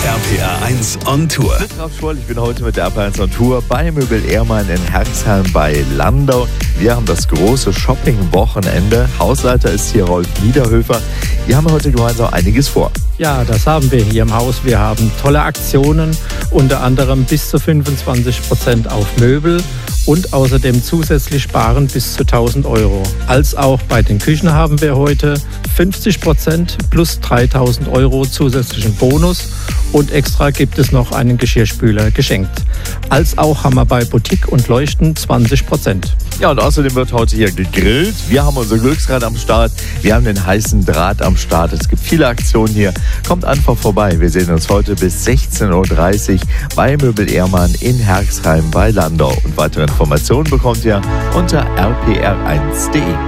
RPR 1 on Tour. Ich bin Ralf Schwoll, ich bin heute mit der RPR 1 on Tour bei Möbel Ehrmann in Herxheim bei Landau. Wir haben das große Shopping-Wochenende. Hausleiter ist hier Rolf Niederhöfer. Wir haben heute gemeinsam einiges vor. Ja, das haben wir hier im Haus. Wir haben tolle Aktionen, unter anderem bis zu 25% auf Möbel und außerdem zusätzlich sparen bis zu 1.000 Euro. Als auch bei den Küchen haben wir heute 50% plus 3.000 Euro zusätzlichen Bonus und extra gibt es noch einen Geschirrspüler geschenkt. Als auch haben wir bei Boutique und Leuchten 20%. Ja, und außerdem wird heute hier gegrillt. Wir haben unser Glücksrad am Start. Wir haben den heißen Draht am Start. Es gibt viele Aktionen hier. Kommt einfach vorbei. Wir sehen uns heute bis 16.30 Uhr bei Möbel Ehrmann in Herxheim bei Landau. Und weitere Informationen bekommt ihr unter rpr1.de.